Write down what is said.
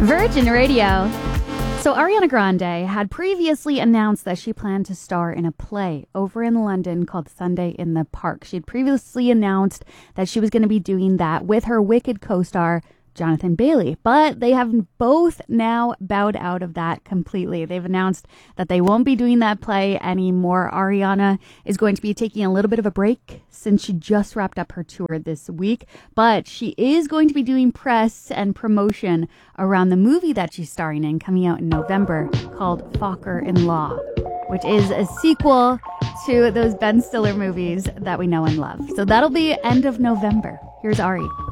Virgin Radio. So Ariana Grande had previously announced that she planned to star in a play over in London called Sunday in the Park. She had previously announced that she was going to be doing that with her Wicked co-star, Jonathan Bailey. But they have both now bowed out of that completely. They've announced that they won't be doing that play anymore. Ariana is going to be taking a little bit of a break since she just wrapped up her tour this week. But she is going to be doing press and promotion around the movie that she's starring in coming out in November called Focker-in-Law, which is a sequel to those Ben Stiller movies that we know and love. So that'll be end of November. Here's Ari.